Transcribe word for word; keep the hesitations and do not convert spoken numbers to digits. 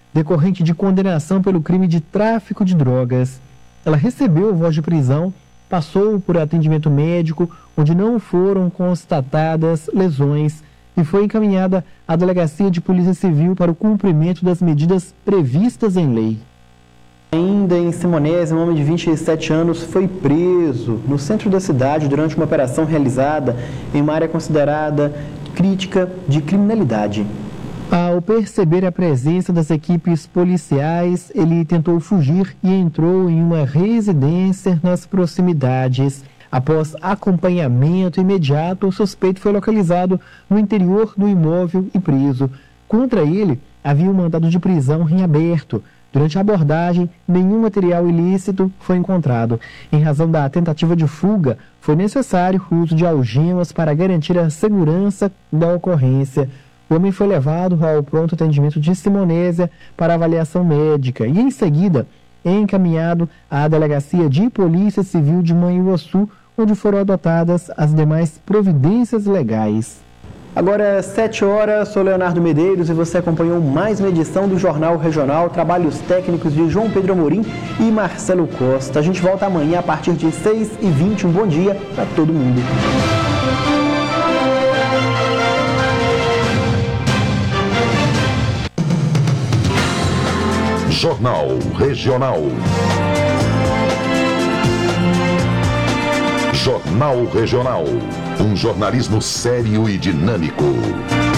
decorrente de condenação pelo crime de tráfico de drogas. Ela recebeu voz de prisão, passou por atendimento médico, onde não foram constatadas lesões, e foi encaminhada à Delegacia de Polícia Civil para o cumprimento das medidas previstas em lei. Ainda em Simonésia, um homem de vinte e sete anos foi preso no centro da cidade durante uma operação realizada em uma área considerada crítica de criminalidade. Ao perceber a presença das equipes policiais, ele tentou fugir e entrou em uma residência nas proximidades. Após acompanhamento imediato, o suspeito foi localizado no interior do imóvel e preso. Contra ele, havia um mandado de prisão em aberto. Durante a abordagem, nenhum material ilícito foi encontrado. Em razão da tentativa de fuga, foi necessário o uso de algemas para garantir a segurança da ocorrência. O homem foi levado ao pronto atendimento de Simonésia para avaliação médica e, em seguida, encaminhado à Delegacia de Polícia Civil de Manhuaçu, onde foram adotadas as demais providências legais. Agora, sete horas, sou Leonardo Medeiros e você acompanhou mais uma edição do Jornal Regional, trabalhos técnicos de João Pedro Amorim e Marcelo Costa. A gente volta amanhã a partir de seis e vinte. Um bom dia para todo mundo. Jornal Regional. Jornal Regional. Um jornalismo sério e dinâmico.